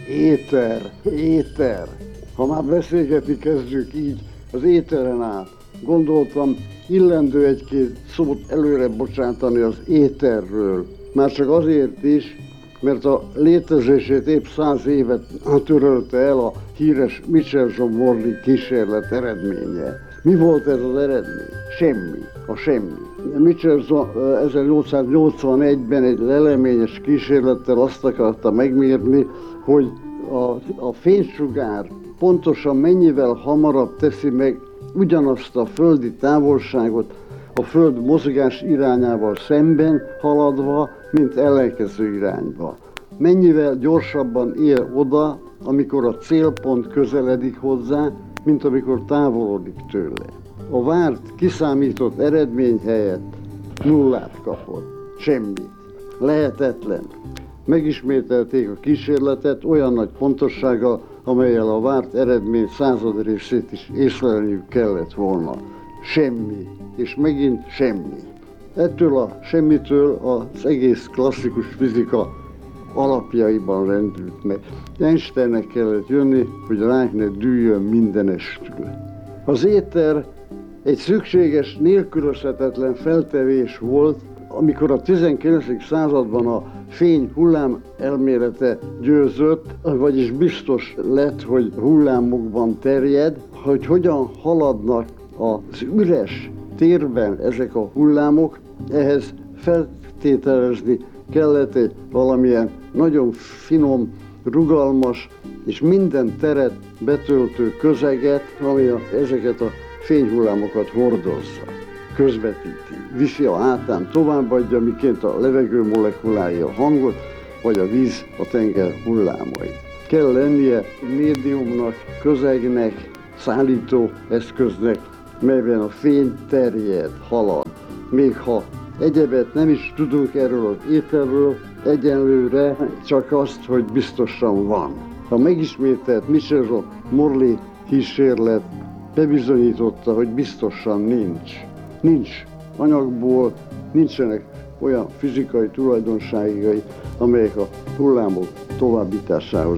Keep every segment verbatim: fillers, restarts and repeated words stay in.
Éter, éter. Ha már beszélgetni kezdjük így az éteren át, gondoltam illendő egy-két szót előre bocsátani az éterről. Már csak azért is, mert a létezését épp száz évet törölte el a híres Michelson-Morley kísérlet eredménye. Mi volt ez az eredmény? Semmi. A semmi. Michelson ezernyolcszáznyolcvanegyben egy leleményes kísérlettel azt akarta megmérni, hogy a, a fénysugár pontosan mennyivel hamarabb teszi meg ugyanazt a földi távolságot a Föld mozgás irányával szemben haladva, mint ellenkező irányba. Mennyivel gyorsabban ér oda, amikor a célpont közeledik hozzá, mint amikor távolodik tőle. A várt, kiszámított eredmény helyett nullát kapott. Semmit. Lehetetlen. Megismételték a kísérletet olyan nagy pontossággal, amellyel a várt eredmény század részét is észlelniük kellett volna. Semmi. És megint semmi. Ettől a semmitől az egész klasszikus fizika alapjaiban rendült meg. Einsteinnek kellett jönni, hogy ránk ne dűljön mindenestül. Az éter egy szükséges, nélkülözhetetlen feltevés volt, amikor a tizenkilencedik században a fény hullám elmélete győzött, vagyis biztos lett, hogy hullámokban terjed, hogy hogyan haladnak az üres térben ezek a hullámok, ehhez feltételezni kellett egy valamilyen nagyon finom, rugalmas és minden teret betöltő közeget, ami a, ezeket a fényhullámokat hordozza, közvetíti, viszi a hátán, továbbadja, miként a levegő molekulái a hangot, vagy a víz a tenger hullámait. Kell lennie médiumnak, közegnek, szállító eszköznek, melyben a fény terjed, halad. Még ha egyebet nem is tudunk erről az éterről, egyenlőre csak azt, hogy biztosan van. A megismételt Michelson-Morley kísérlet bebizonyította, hogy biztosan nincs. Nincs anyagból, nincsenek olyan fizikai tulajdonságai, amelyek a hullámok továbbításához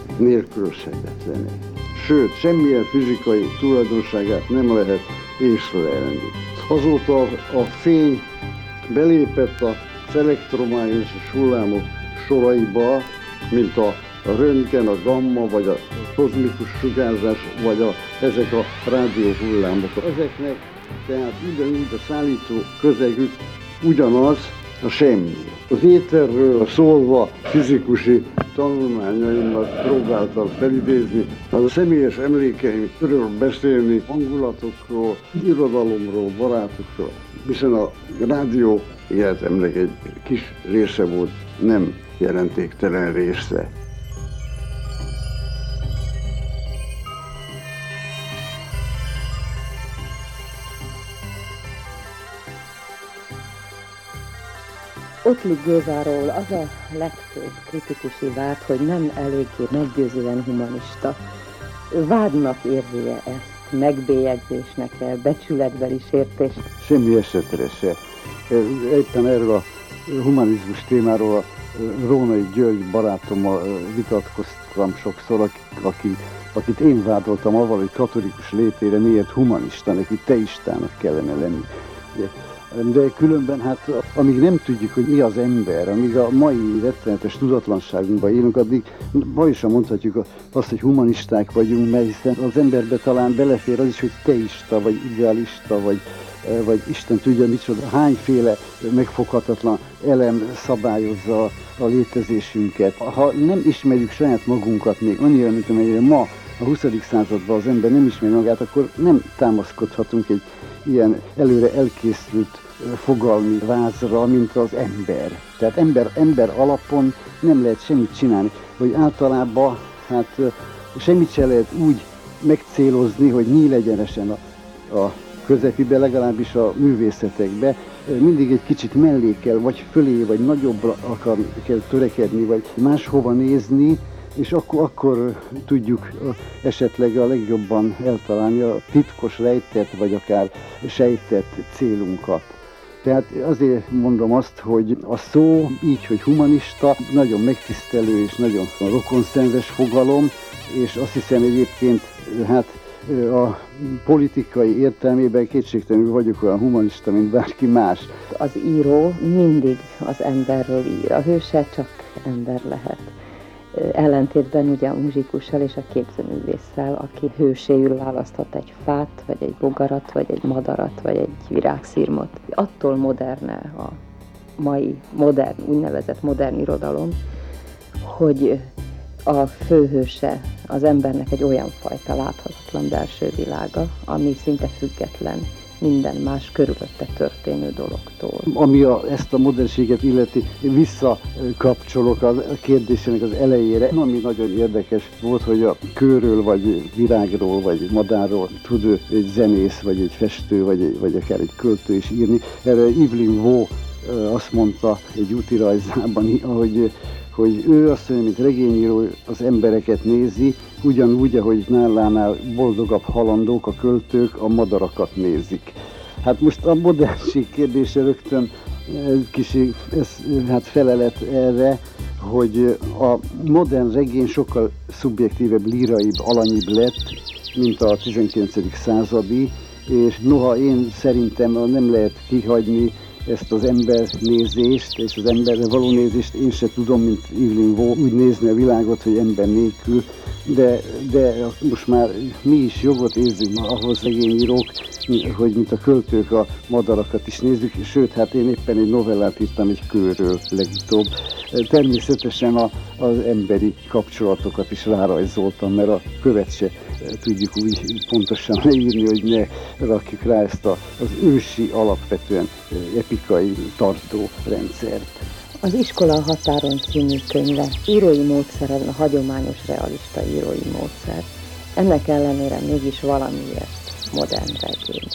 nélkülözhetetlenek. Sőt, semmilyen fizikai tulajdonságát nem lehet észlelni. Azóta a fény belépett az elektromágneses hullámok soraiba, mint a röntgen, a gamma, vagy a kozmikus sugárzás, vagy a, ezek a rádióhullámok. Ezeknek tehát ugyanúgy a szállító közegük ugyanaz, a semmi. Az éterről szólva fizikusi tanulmányaimnak próbáltam felidézni, az a személyes emlékeimről beszélni, hangulatokról, irodalomról, barátokról, hiszen a rádió életemnek egy kis része volt, nem jelentéktelen része. Ottlik Gézáról az a legfőbb kritikusi vád, hogy nem eléggé meggyőzően humanista. Vádnak érzi ezt, megbélyegzésnek-e, becsületbeli sértést? Semmi esetre se. Éppen erről a humanizmus témáról a Rónai György barátommal vitatkoztam sokszor, aki, akit én vádoltam avval, hogy katolikus létére miért humanista, neki teistának kellene lenni. De különben hát amíg nem tudjuk, hogy mi az ember, amíg a mai rettenetes tudatlanságunkban élünk, addig ma is mondhatjuk azt, hogy humanisták vagyunk, mert hiszen az emberbe talán belefér az is, hogy teista, vagy idealista, vagy, vagy Isten tudja micsoda, hányféle megfoghatatlan elem szabályozza a létezésünket. Ha nem ismerjük saját magunkat még annyira, mint amennyire ma a huszadik században az ember nem ismeri magát, akkor nem támaszkodhatunk egy ilyen előre elkészült fogalmi vázra, mint az ember. Tehát ember, ember alapon nem lehet semmit csinálni, vagy általában hát semmit se lehet úgy megcélozni, hogy nyílegyenesen a, a közepibe, legalábbis a művészetekbe. Mindig egy kicsit mellé kell, vagy fölé, vagy nagyobbra akar, kell törekedni, vagy máshova nézni, és akkor, akkor tudjuk esetleg a legjobban eltalálni a titkos, rejtett, vagy akár sejtett célunkat. Tehát azért mondom azt, hogy a szó így, hogy humanista, nagyon megtisztelő és nagyon rokonszenves fogalom, és azt hiszem egyébként, hát a politikai értelmében kétségtelenül vagyok olyan humanista, mint bárki más. Az író mindig az emberről ír, a hőse csak ember lehet. Ellentétben ugye a muzsikussal és a képzőművésszel, aki hőséül választhat egy fát, vagy egy bogarat, vagy egy madarat, vagy egy virágszirmot. Attól moderne a mai modern, úgynevezett modern irodalom, hogy a főhőse az embernek egy olyan fajta láthatatlan belső világa, ami szinte független minden más körülötte történő dologtól. Ami a, ezt a modernséget illeti, visszakapcsolok a kérdésének az elejére. Ami nagyon érdekes volt, hogy a kőről, vagy virágról, vagy madárról tud egy zenész, vagy egy festő, vagy, egy, vagy akár egy költő is írni. Erre Evelyn Waugh azt mondta egy útirajzában, hogy hogy ő azt mondja, mint regényíró az embereket nézi, ugyanúgy, ahogy nálánál boldogabb halandók, a költők a madarakat nézik. Hát most a modernség kérdése rögtön kis ez, hát felelet erre, hogy a modern regény sokkal szubjektívebb, líraibb, alanyibb lett, mint a tizenkilencedik századi, és noha én szerintem nem lehet kihagyni ezt az embernézést, és az emberre való nézést én se tudom, mint Evelyn Waugh, úgy nézni a világot, hogy ember nélkül, de, de most már mi is jogot érzünk ahhoz regényírók, hogy mint a költők a madarakat is nézzük, sőt, hát én éppen egy novellát írtam egy kőről legutóbb. Természetesen a, az emberi kapcsolatokat is rárajzoltam, mert a követ se tudjuk úgy pontosan leírni, hogy ne rakjuk rá ezt a, az ősi, alapvetően epikai tartó rendszert. Az Iskola a határon című könyve írói módszer, a hagyományos realista írói módszer. Ennek ellenére mégis valamiért modern regény.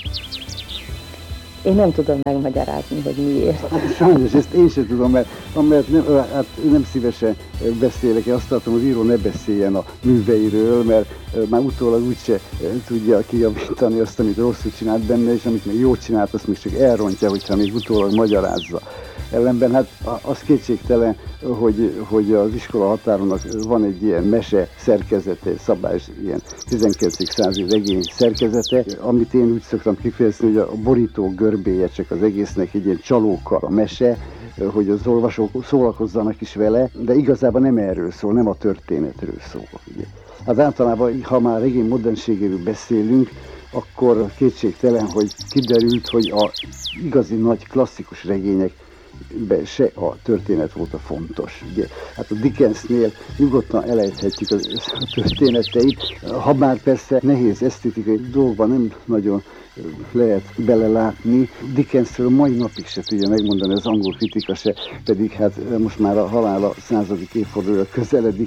Én nem tudom megmagyarázni, hogy miért. Hát sajnos ezt én sem tudom, mert, mert nem, hát nem szívesen beszélek, azt tartom, hogy az író ne beszéljen a műveiről, mert már utólag úgyse tudja kijavítani azt, amit rosszul csinált benne, és amit még jól csinált, azt még csak elrontja, hogyha még utólag magyarázza. Ellenben hát az kétségtelen, hogy, hogy az Iskola határonak van egy ilyen mese szerkezete, szabályos ilyen tizenkilencedik századi regény szerkezete, amit én úgy szoktam kifejezni, hogy a borító görbéje csak az egésznek egy ilyen csalóka a mese, hogy az olvasók szórakozzanak is vele, de igazából nem erről szól, nem a történetről szól. Ugye. Hát általában, ha már regény modernségéről beszélünk, akkor kétségtelen, hogy kiderült, hogy a igazi nagy klasszikus regények be se a történet volt a fontos. Ugye? Hát a Dickensnél nyugodtan elejthetjük a, a történeteit, ha már persze nehéz esztétikai dolgokban nem nagyon lehet belelátni. Dickensről mai napig se tudja megmondani az angol kritika se, pedig hát most már a halála századik évfordulóra közeledik,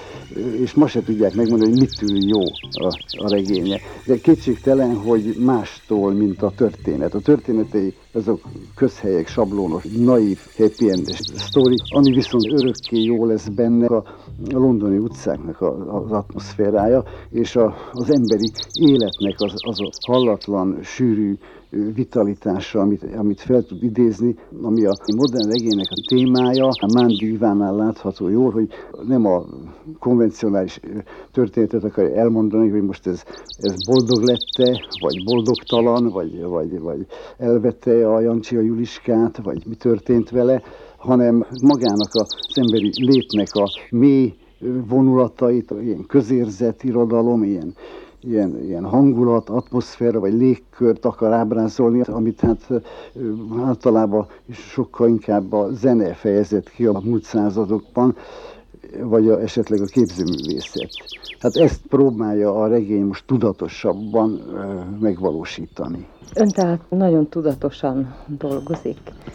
és ma se tudják megmondani, hogy mitől jó a, a regénye. De kétségtelen, hogy mástól, mint a történet. A történetei azok közhelyek, sablónos, naív, happy end sztori, ami viszont örökké jó lesz benne a londoni utcáknak az atmoszférája, és a, az emberi életnek az, az a hallatlan, sűrű vitalitása, amit, amit fel tud idézni, ami a modern regénynek a témája. A Mándi Ivánnál látható jól, hogy nem a konvencionális történetet akarja elmondani, hogy most ez, ez boldog lette, vagy boldogtalan, vagy, vagy, vagy elvette a Jancsi a Juliskát, vagy mi történt vele, hanem magának az emberi létnek a mély vonulatait, ilyen közérzet irodalom, ilyen Ilyen, ilyen hangulat, atmoszféra vagy légkört akar ábrázolni, amit hát általában sokkal inkább a zene fejezett ki a múlt századokban, vagy a, esetleg a képzőművészet. Hát ezt próbálja a regény most tudatosabban megvalósítani. Ön tehát nagyon tudatosan dolgozik.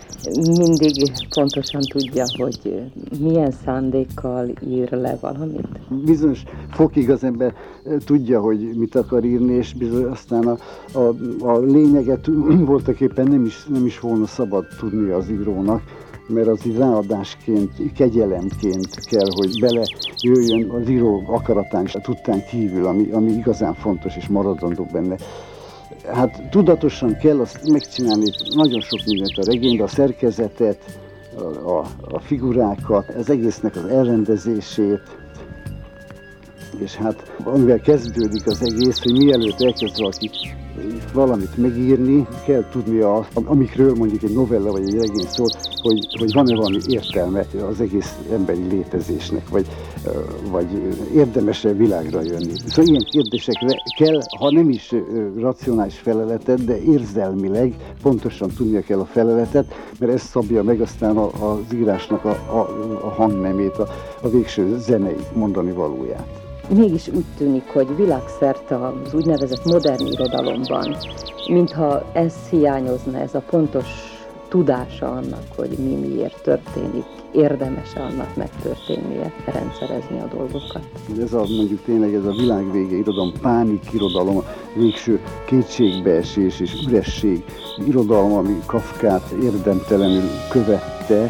Mindig pontosan tudja, hogy milyen szándékkal ír le valamit. Bizonyos fokig az ember tudja, hogy mit akar írni, és bizony aztán a, a, a lényeget voltaképpen nem is, nem is volna szabad tudni az írónak, mert az így ráadásként, kegyelemként kell, hogy belejöjjön az író akaratán és a tudtán kívül, ami, ami igazán fontos és maradandó benne. Hát tudatosan kell azt megcsinálni, nagyon sok mindent a regényben, a szerkezetet, a, a, a figurákat, az egésznek az elrendezését, és hát amivel kezdődik az egész, hogy mielőtt elkezd valaki valamit megírni, kell tudnia azt, amikről mondjuk egy novella vagy egy regény szól, hogy, hogy van-e valami értelme az egész emberi létezésnek, vagy, vagy érdemes-e világra jönni. Szóval ilyen kérdésekre kell, ha nem is racionális feleletet, de érzelmileg pontosan tudnia kell a feleletet, mert ez szabja meg aztán az írásnak a, a, a hangnemét, a, a végső zenei mondani valóját. Mégis úgy tűnik, hogy világszerte az úgynevezett modern irodalomban, mintha ez hiányozna, ez a pontos tudása annak, hogy mi miért történik, érdemes annak megtörténnie, rendszerezni a dolgokat. Ez a mondjuk tényleg ez a világvége irodalom, pánik irodalom, a végső kétségbeesés és üresség irodalom, ami Kafkát érdemtelenül követte.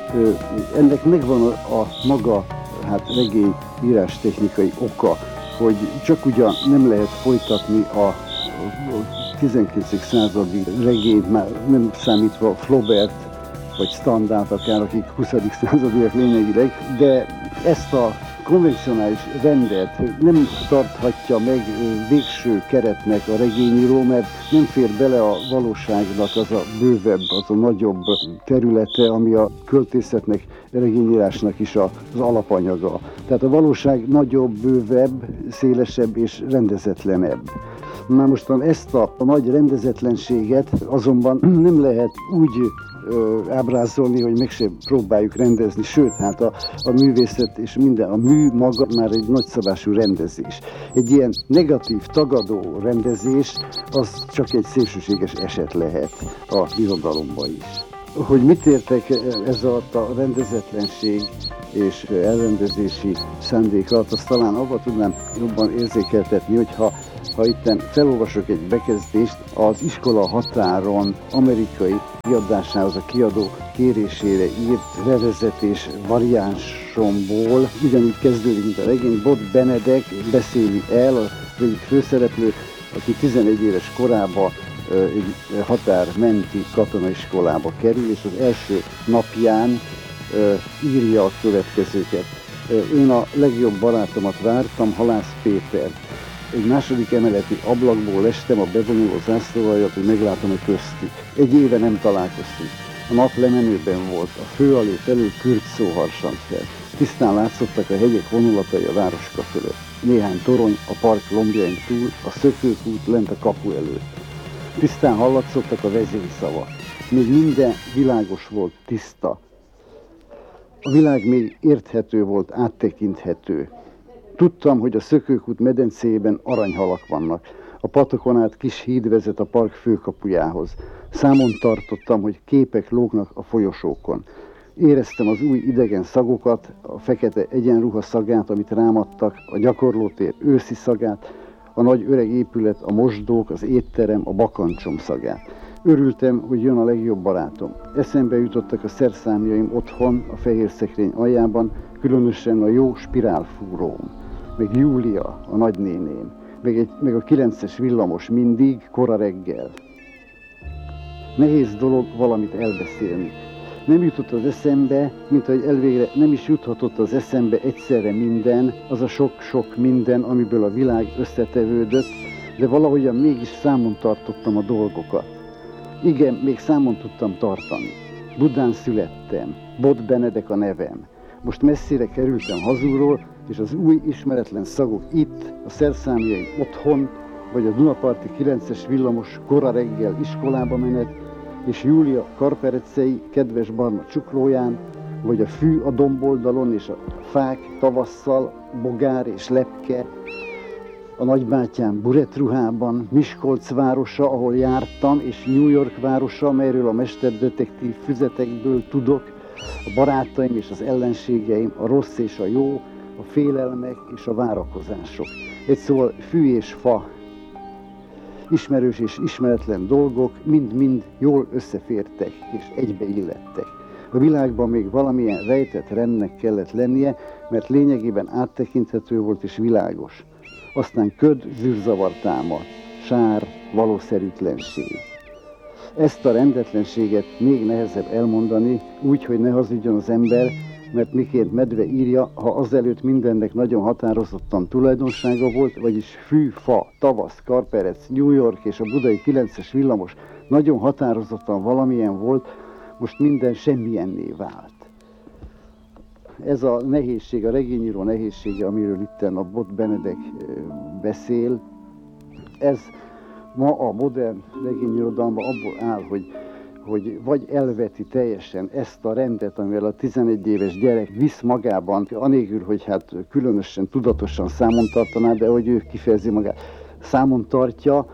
Ennek megvan a, a maga hát regény írás technikai oka, hogy csak ugyan nem lehet folytatni a tizenkilencedik századi regényt, már nem számítva Flaubert vagy Stendhalt akár, akik huszadik századiak lényegileg, de ezt a konvencionális rendet nem tarthatja meg végső keretnek a regényíró, mert nem fér bele a valóságnak az a bővebb, az a nagyobb területe, ami a költészetnek, a regényírásnak is az alapanyaga. Tehát a valóság nagyobb, bővebb, szélesebb és rendezetlenebb. Már mostan ezt a, a nagy rendezetlenséget azonban nem lehet úgy ö, ábrázolni, hogy meg sem próbáljuk rendezni, sőt, hát a, a művészet és minden, a mű maga már egy nagyszabású rendezés. Egy ilyen negatív, tagadó rendezés, az csak egy szélsőséges eset lehet a irodalomban is. Hogy mit értek ez alatt a rendezetlenség és elrendezési szándék alatt, azt talán abban tudnám jobban érzékeltetni, hogyha ha itten felolvasok egy bekezdést az Iskola határon amerikai kiadásához a kiadó kérésére írt revezetés variánsomból, ugyanúgy kezdődik, mint a regény. Bob Benedek beszéli el, az egyik főszereplő, aki tizenegy éves korában egy határmenti katonaiskolába kerül, és az első napján írja a következőket. Én a legjobb barátomat vártam, Halász Pétert. Egy második emeleti ablakból estem a bevonuló zászlóaljat, hogy meglátom, hogy köztük. Egy éve nem találkoztunk. A nap lemenőben volt, a főalé felül kürt szó harsant fel. Tisztán látszottak a hegyek vonulatai a városka fölött. Néhány torony a park lombjain túl, a szökőkút lent a kapu előtt. Tisztán hallatszottak a vezényszavak. Még minden világos volt, tiszta. A világ még érthető volt, áttekinthető. Tudtam, hogy a szökőkút medencéjében aranyhalak vannak. A patokon át kis híd vezet a park főkapujához. Számon tartottam, hogy képek lógnak a folyosókon. Éreztem az új idegen szagokat, a fekete egyenruha szagát, amit rámadtak, a gyakorlótér őszi szagát, a nagy öreg épület, a mosdók, az étterem, a bakancsom szagát. Örültem, hogy jön a legjobb barátom. Eszembe jutottak a szerszámjaim otthon, a fehér szekrény aljában, különösen a jó spirálfúróm, meg Júlia, a nagynéném, meg, egy, meg a kilences villamos mindig, kora reggel. Nehéz dolog valamit elbeszélni. Nem jutott az eszembe, mint ahogy elvégre nem is juthatott az eszembe egyszerre minden, az a sok-sok minden, amiből a világ összetevődött, de valahogyan mégis számon tartottam a dolgokat. Igen, még számon tudtam tartani. Budán születtem, Bob Benedek a nevem. Most messzire kerültem hazulról, és az új ismeretlen szagok itt, a szerszámjaim otthon, vagy a Dunaparti kilences villamos kora reggel iskolába menet, és Júlia karperecei kedves barna csuklóján, vagy a fű a domboldalon, és a fák tavasszal, bogár és lepke, a nagybátyám buretruhában, Miskolc városa, ahol jártam, és New York városa, melyről a mesterdetektív füzetekből tudok, a barátaim és az ellenségeim, a rossz és a jó, a félelmek és a várakozások. Egy szóval fű és fa, ismerős és ismeretlen dolgok mind-mind jól összefértek és egybeillettek. A világban még valamilyen rejtett rendnek kellett lennie, mert lényegében áttekinthető volt és világos. Aztán köd, zűrzavar támadt. sár, valószerűtlenség. Ezt a rendetlenséget még nehezebb elmondani, úgy, hogy ne hazudjon az ember, mert miként Medve írja, ha azelőtt mindennek nagyon határozottan tulajdonsága volt, vagyis fű, fa, tavasz, Karperec, New York és a budai kilences villamos nagyon határozottan valamilyen volt, most minden semmilyenné vált. Ez a nehézség, a regényíró nehézsége, amiről itten a Bot Benedek beszél, ez ma a modern regényirodalomban abból áll, hogy, hogy vagy elveti teljesen ezt a rendet, amivel a tizenegy éves gyerek visz magában, anélkül, hogy hát különösen tudatosan számon tartaná, de hogy ő kifejezi magát, számon tartja,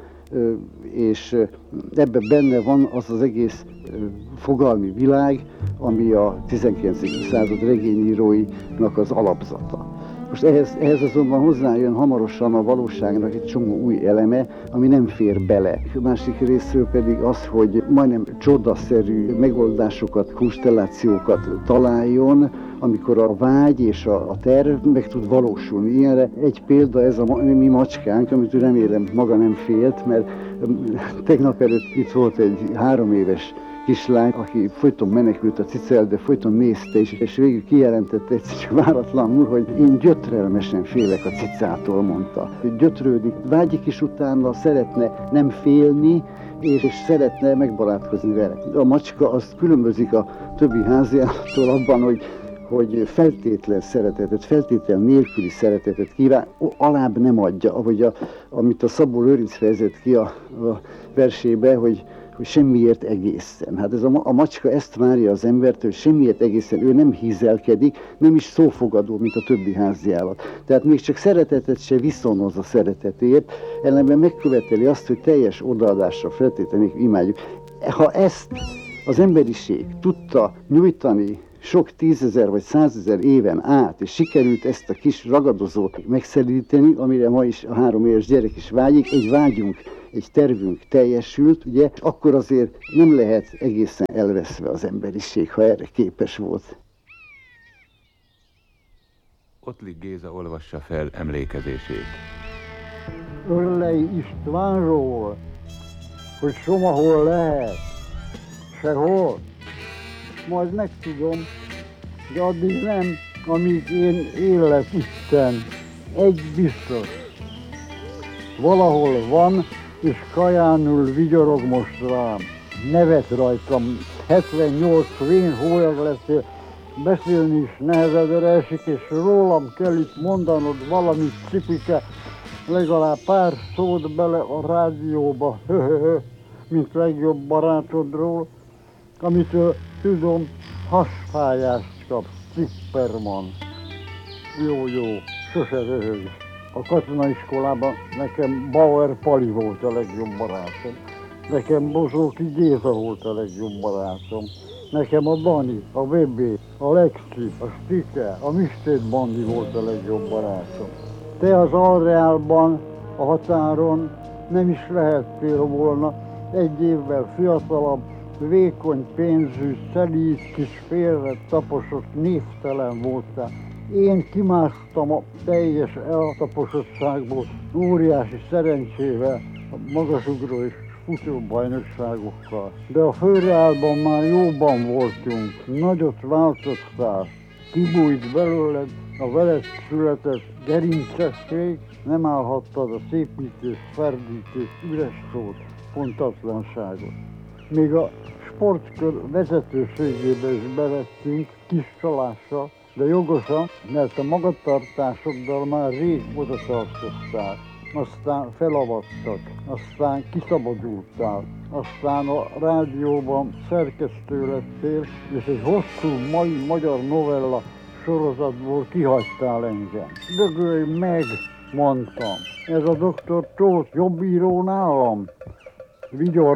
és ebben benne van az az egész fogalmi világ, ami a tizenkilencedik század regényíróinak az alapzata. Most ehhez, ehhez azonban hozzájön hamarosan a valóságnak egy csomó új eleme, ami nem fér bele. A másik részről pedig az, hogy majdnem csodaszerű megoldásokat, konstellációkat találjon, amikor a vágy és a, a terv meg tud valósulni. Ilyenre egy példa ez a mi macskánk, amit remélem maga nem félt, mert tegnap előtt itt volt egy három éves kislány, aki folyton menekült a cica, de folyton nézte is, és végül kijelentette egyszer csak váratlanul, hogy én gyötrelmesen félek a cicától, mondta. Gyötrődik, vágyik is utána, szeretne nem félni, és szeretne megbarátkozni vele. A macska az különbözik a többi háziállattól abban, hogy hogy feltétlen szeretetet, feltétlen nélküli szeretetet kíván, alább nem adja, ahogy a, amit a Szabó Lőrinc fejezett ki a, a versébe, hogy hogy semmiért egészen. Hát ez a, a macska ezt várja az embertől, hogy semmiért egészen, ő nem hízelkedik, nem is szófogadó, mint a többi háziállat. Tehát még csak szeretetet se viszonoz a szeretetért, ellenben megköveteli azt, hogy teljes odaadásra feltétlenül imádjuk. Ha ezt az emberiség tudta nyújtani sok tízezer vagy százezer éven át, és sikerült ezt a kis ragadozót megszelíteni, amire ma is a három éves gyerek is vágyik, egy vágyunk, egy tervünk teljesült, ugye, akkor azért nem lehet egészen elveszve az emberiség, ha erre képes volt. Ottlik Géza olvassa fel emlékezését. Örlei Istvánról, hogy somahol lehet, sehol, majd megtudom, de addig nem, amíg én élek itten. Egy biztos, valahol van, és kajánul vigyorog most rám. Nevet rajtam, hetvennyolc vén hólyag lesz, beszélni is nehezedre esik, és rólam kell itt mondanod valamit, Cipike, legalább pár szót bele a rádióba, höhöhö, mint legjobb barátodról, amitől tudom, hasfájást kap, Cipperman. Jó, jó, sose röhög. A katonaiskolában nekem Bauer Pali volt a legjobb barátom. Nekem Bozóki Géza volt a legjobb barátom. Nekem a Dani, a Bébé, a Lexi, a Stike, a Mistét Bandi volt a legjobb barátom. Te az Alreálban, a határon nem is lehettél volna, egy évvel fiatalabb, vékony pénzű, szelíd, kis félre taposott, névtelen voltál. Én kimásztam a teljes eltaposottságból, óriási szerencsével, a magasugró és futóbajnokságokkal. De a Főreálban már jóban voltunk, nagyot váltottál, kibújt belőled a veled született gerincesség, nem állhattad a szépítés, ferdítés, üres szót, pontatlanságot. Még a sportkör vezetőségébe is bevettünk kis csalással, de jogosan, mert a magatartásoddal már rég oda tartoztál. Aztán felavattak, aztán kiszabadultál, aztán a rádióban szerkesztő lettél, és egy hosszú mai magyar novella sorozatból kihagytál engem. Dögölj meg, mondtam. Ez a doktor Tóth jobb író nálam. Vigyor